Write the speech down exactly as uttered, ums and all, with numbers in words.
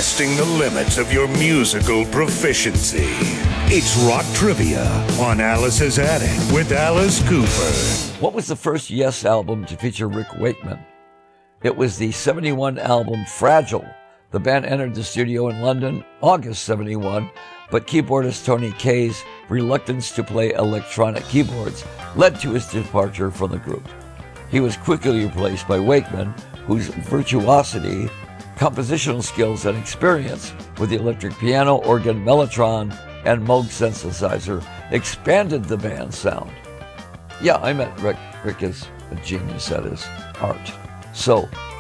testing the limits of your musical proficiency. It's Rock Trivia on Alice's Attic with Alice Cooper. What was the first Yes album to feature Rick Wakeman? It was the seventy-one album Fragile. The band entered the studio in London August seventy-one, but keyboardist Tony Kaye's reluctance to play electronic keyboards led to his departure from the group. He was quickly replaced by Wakeman, whose virtuosity, compositional skills, and experience with the electric piano, organ, mellotron, and Moog synthesizer expanded the band's sound. Yeah, I met Rick. Rick is a genius at his art. So,